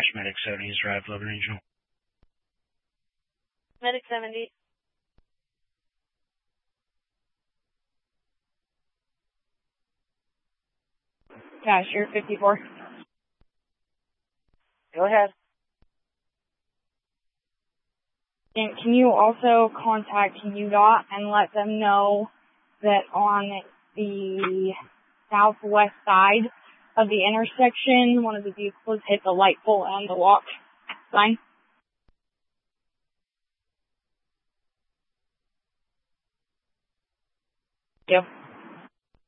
Medic 70 is Drive, Logan Regional. Medic 70. You're 54. Go ahead. And can you also contact UDOT and let them know that on the southwest side of the intersection, one of the vehicles hit the light pole and the walk sign? Yep.